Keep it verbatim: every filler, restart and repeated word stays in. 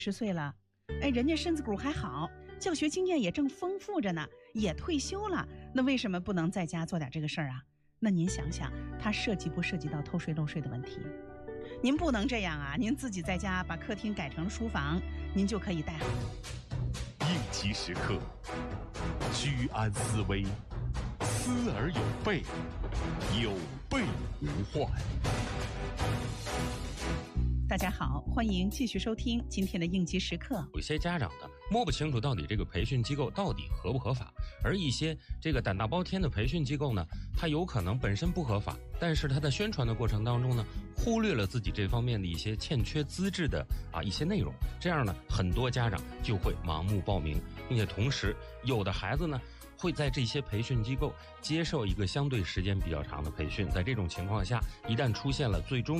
十岁了，哎，人家身子骨还好，教学经验也正丰富着呢，也退休了，那为什么不能在家做点这个事儿啊？那您想想，它涉及不涉及到偷税漏税的问题？您不能这样啊！您自己在家把客厅改成书房，您就可以带好。 应急时刻，居安思危，思而有备，有备无患。 大家好，欢迎继续收听今天的应急时刻。 有些家长呢摸不清楚到底这个培训机构到底合不合法，而一些这个胆大包天的培训机构呢，它有可能本身不合法，但是它在宣传的过程当中呢，忽略了自己这方面的一些欠缺资质的啊一些内容，这样呢，很多家长就会盲目报名，并且同时有的孩子呢会在这些培训机构接受一个相对时间比较长的培训，在这种情况下，一旦出现了最终